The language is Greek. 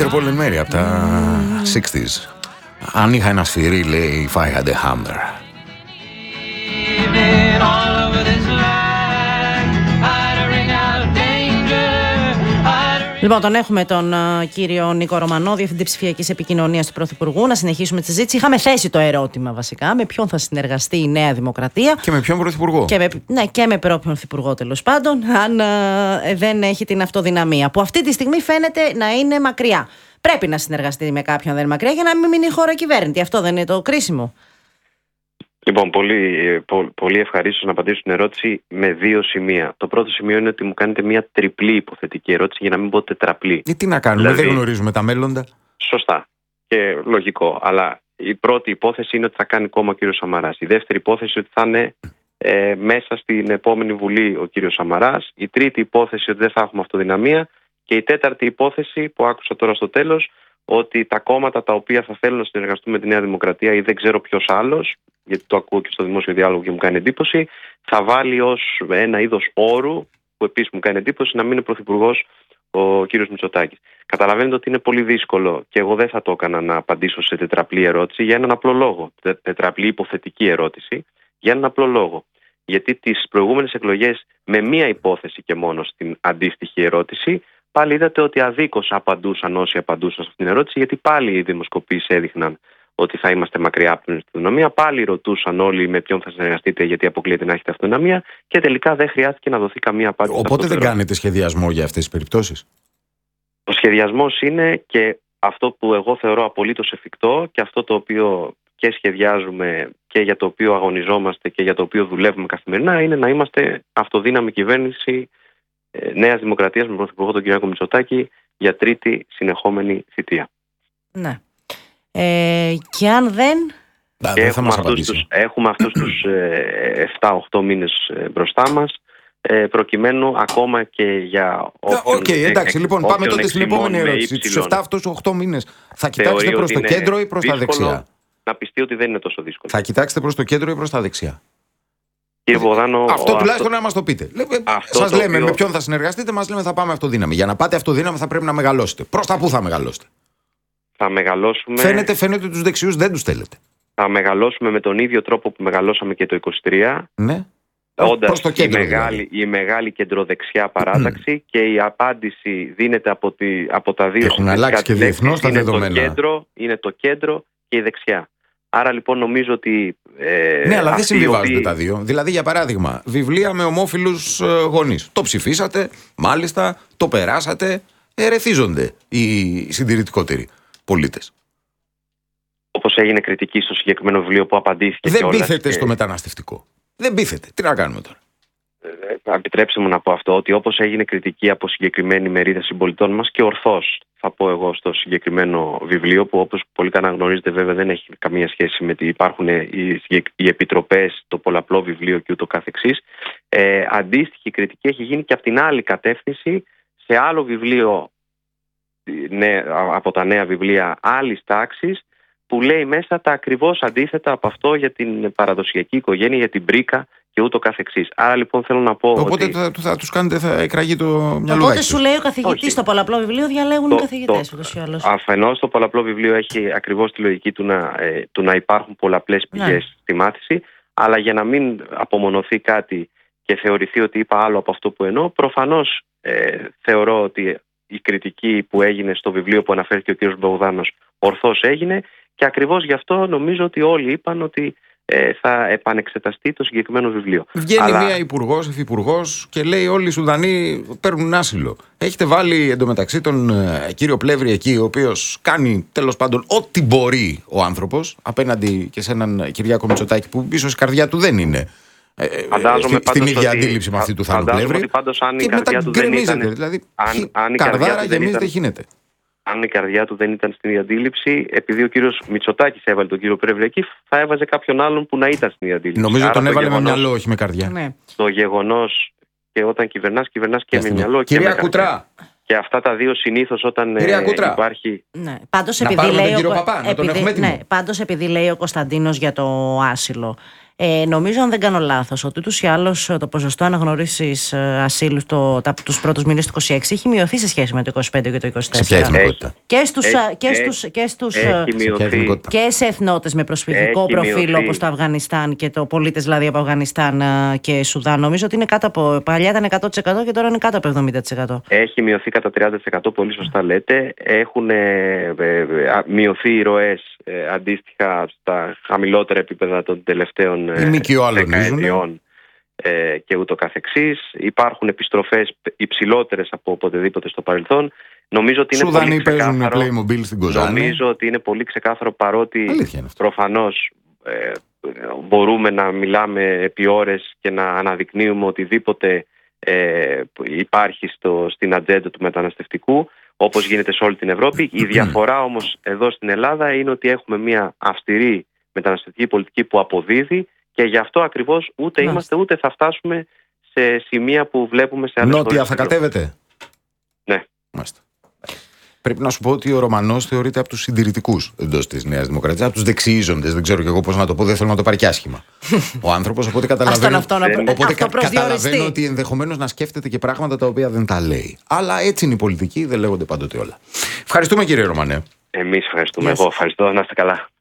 Peter Paul and Mary από τα 60s. Αν είχα ένα σφυρί, λέει, if I had a hammer. Λοιπόν, τον έχουμε τον κύριο Νίκο Ρωμανό, Διευθυντή Ψηφιακής Επικοινωνίας του Πρωθυπουργού. Να συνεχίσουμε τη συζήτηση. Είχαμε θέσει το ερώτημα βασικά, με ποιον θα συνεργαστεί η Νέα Δημοκρατία. Και με ποιον Πρωθυπουργό. Και με ποιον Πρωθυπουργό, τέλος πάντων, αν δεν έχει την αυτοδυναμία, που αυτή τη στιγμή φαίνεται να είναι μακριά. Πρέπει να συνεργαστεί με κάποιον, δεν είναι μακριά, για να μην μείνει η χώρα κυβέρνητη. Αυτό δεν είναι το κρίσιμο? Λοιπόν, πολύ ευχαρίστως να απαντήσω στην ερώτηση με δύο σημεία. Το πρώτο σημείο είναι ότι μου κάνετε μια τριπλή υποθετική ερώτηση, για να μην πω τετραπλή. Τι να κάνουμε, δηλαδή, δεν γνωρίζουμε τα μέλλοντα. Σωστά και λογικό. Αλλά η πρώτη υπόθεση είναι ότι θα κάνει κόμμα ο κύριος Σαμαράς. Η δεύτερη υπόθεση ότι θα είναι μέσα στην επόμενη Βουλή ο κύριος Σαμαράς. Η τρίτη υπόθεση ότι δεν θα έχουμε αυτοδυναμία. Και η τέταρτη υπόθεση που άκουσα τώρα στο τέλος, ότι τα κόμματα τα οποία θα θέλουν να συνεργαστούν με τη Νέα Δημοκρατία ή δεν ξέρω ποιος άλλος, γιατί το ακούω και στο δημόσιο διάλογο και μου κάνει εντύπωση, θα βάλει ως ένα είδος όρου, που επίσης μου κάνει εντύπωση, να μην είναι πρωθυπουργός ο κύριος Μητσοτάκης. Καταλαβαίνετε ότι είναι πολύ δύσκολο και εγώ δεν θα το έκανα να απαντήσω σε τετραπλή ερώτηση για έναν απλό λόγο. Τετραπλή υποθετική ερώτηση για έναν απλό λόγο. Γιατί τις προηγούμενες εκλογές, με μία υπόθεση και μόνο στην αντίστοιχη ερώτηση, πάλι είδατε ότι αδίκως απαντούσαν όσοι απαντούσαν σε αυτήν την ερώτηση, γιατί πάλι οι δημοσκοπήσεις έδειχναν ότι θα είμαστε μακριά από την αυτοδυναμία. Πάλι ρωτούσαν όλοι με ποιον θα συνεργαστείτε, γιατί αποκλείεται να έχετε αυτοδυναμία, και τελικά δεν χρειάστηκε να δοθεί καμία απάντηση. Οπότε δεν κάνετε σχεδιασμό για αυτές τις περιπτώσεις? Ο σχεδιασμός είναι, και αυτό που εγώ θεωρώ απολύτως εφικτό και αυτό το οποίο και σχεδιάζουμε και για το οποίο αγωνιζόμαστε και για το οποίο δουλεύουμε καθημερινά, είναι να είμαστε αυτοδύναμη κυβέρνηση Νέας Δημοκρατίας με πρωθυπουργό τον κ. Μητσοτάκη για τρίτη συνεχόμενη θητεία. Ναι. Και αν δεν... Έχουμε αυτούς τους 7-8 μήνες μπροστά μας, προκειμένου ακόμα και για εντάξει, λοιπόν, πάμε τότε στην επόμενη ερώτηση. Τους 7 αυτούς 8 μήνες θα κοιτάξετε προς το κέντρο ή προς τα δεξιά? Να πιστεί ότι δεν είναι τόσο δύσκολο. Θα κοιτάξετε προς το κέντρο ή προς τα δεξιά? Κύριε Μπογδάνο, αυτό τουλάχιστον να μας το πείτε. Σας λέμε με ποιον θα συνεργαστείτε, μας λέμε θα πάμε αυτοδύναμη. Για να πάτε αυτοδύναμη θα πρέπει να μεγαλώσετε. Προς τα πού θα μεγαλώσετε? Θα μεγαλώσουμε. Φαίνεται ότι τους δεξιούς δεν τους θέλετε. Θα μεγαλώσουμε με τον ίδιο τρόπο που μεγαλώσαμε και το 23. Ναι. Όντας η μεγάλη κεντροδεξιά παράταξη, και η απάντηση δίνεται από τα δύο. Έχουν αλλάξει και διεθνώς τα δεδομένα. Είναι το κέντρο και η δεξιά. Άρα λοιπόν νομίζω ότι... ναι, αλλά δεν συμβιβάζονται τα δύο. Δηλαδή, για παράδειγμα, βιβλία με ομόφυλους γονείς. Το ψηφίσατε, μάλιστα, το περάσατε, ερεθίζονται οι συντηρητικότεροι πολίτες. Όπως έγινε κριτική στο συγκεκριμένο βιβλίο που απαντήθηκε. Δεν πείθεται στο μεταναστευτικό. Δεν πείθεται. Τι να κάνουμε τώρα? Επιτρέψτε μου να πω αυτό, ότι όπως έγινε κριτική από συγκεκριμένη μερίδα συμπολιτών μας, και ορθώς θα πω εγώ, στο συγκεκριμένο βιβλίο, που όπως πολύ καλά γνωρίζετε βέβαια δεν έχει καμία σχέση με ότι υπάρχουν οι επιτροπές, το πολλαπλό βιβλίο και ούτω καθεξής, αντίστοιχη κριτική έχει γίνει και από την άλλη κατεύθυνση σε άλλο βιβλίο, από τα νέα βιβλία άλλης τάξης, που λέει μέσα τα ακριβώς αντίθετα από αυτό για την παραδοσιακή οικογένεια, για την πρίκα και ούτω καθεξής. Άρα λοιπόν θέλω να πω. Οπότε ότι θα τους κάνετε, θα εκραγεί το μυαλό. Οπότε σου λέει ο καθηγητής, στο πολλαπλό βιβλίο διαλέγουν οι καθηγητές ούτως ή άλλως. Αφενός το πολλαπλό βιβλίο έχει ακριβώς τη λογική του να υπάρχουν πολλαπλές πηγές στη μάθηση, αλλά για να μην απομονωθεί κάτι και θεωρηθεί ότι είπα άλλο από αυτό που εννοώ, προφανώς θεωρώ ότι η κριτική που έγινε στο βιβλίο που αναφέρθηκε ο κ. Μπογδάνος ορθώς έγινε, και ακριβώς γι' αυτό νομίζω ότι όλοι είπαν ότι θα επανεξεταστεί το συγκεκριμένο βιβλίο. Βγαίνει μία υπουργός, υφυπουργός και λέει όλοι οι Σουδανοί παίρνουν άσυλο. Έχετε βάλει εντωμεταξύ τον κύριο Πλεύρη εκεί, ο οποίος κάνει τέλος πάντων ό,τι μπορεί ο άνθρωπος απέναντι και σε έναν Κυριάκο Μητσοτάκη που ίσως η καρδιά του δεν είναι στην ίδια αντίληψη με αυτή του Θάνου Πλεύρη. Και μετά γκρεμίζεται. Δηλαδή, καρδάρα γεμίζεται, χύνεται. Αν η καρδιά του δεν ήταν στην ίδια αντίληψη, επειδή ο κύριος Μητσοτάκης έβαλε τον κύριο Πλεύρη εκεί, θα έβαζε κάποιον άλλον που να ήταν στην ίδια αντίληψη. Νομίζω τον έβαλε με μυαλό, όχι με καρδιά. Ναι. Το γεγονός, και όταν κυβερνάς και με μυαλό και κυρία με Κουτρά. καρδιά. Και αυτά τα δύο συνήθως όταν υπάρχει. Ναι. Πάντως, να επειδή πάρουμε λέει τον κύριο Παπά, να τον έχουμε έτοιμο. Ναι, πάντως επειδή λέει ο Κωνσταντίνος για το άσυλο, Νομίζω, αν δεν κάνω λάθος, ότι ούτως ή άλλως το ποσοστό αναγνώρισης ασύλου τους πρώτους μήνες του 26 έχει μειωθεί σε σχέση με το 25 και το 24. Σε ποια εθνικότητα? Και σε εθνότητες με προσφυγικό προφίλ, όπως το Αφγανιστάν και το πολίτες δηλαδή από Αφγανιστάν και Σουδάν. Νομίζω ότι είναι κάτω από. Παλιά ήταν 100% και τώρα είναι κάτω από 70%. Έχει μειωθεί κατά 30%, πολύ σωστά λέτε. Έχουν μειωθεί οι ροές αντίστοιχα στα χαμηλότερα επίπεδα των τελευταίων δεκαετιών και ούτω καθεξής. Υπάρχουν επιστροφές υψηλότερες από οποτεδήποτε στο παρελθόν. Νομίζω ότι είναι Σουδανοί παίζουν με Playmobil στην Κοζάνη. Νομίζω ότι είναι πολύ ξεκάθαρο, παρότι προφανώς μπορούμε να μιλάμε επί ώρες και να αναδεικνύουμε οτιδήποτε υπάρχει στην ατζέντα του μεταναστευτικού, όπως γίνεται σε όλη την Ευρώπη. Η διαφορά όμως εδώ στην Ελλάδα είναι ότι έχουμε μια αυστηρή μεταναστευτική πολιτική που αποδίδει, και γι' αυτό ακριβώς ούτε είμαστε ούτε θα φτάσουμε σε σημεία που βλέπουμε σε άλλες χώρες. Νότια θα κατέβετε? Ναι. Μάλιστα. Πρέπει να σου πω ότι ο Ρωμανός θεωρείται από τους συντηρητικούς εντός της Νέας Δημοκρατίας, από τους δεξιίζοντες. Δεν ξέρω και εγώ πώς να το πω, δεν θέλω να το πάρει και άσχημα ο άνθρωπος. Οπότε καταλαβαίνω, καταλαβαίνω ότι ενδεχομένως να σκέφτεται και πράγματα τα οποία δεν τα λέει. Αλλά έτσι είναι η πολιτική, δεν λέγονται πάντοτε όλα. Ευχαριστούμε, κύριε Ρωμανέ. Εμείς ευχαριστούμε. Εγώ ευχαριστώ. Να είστε καλά.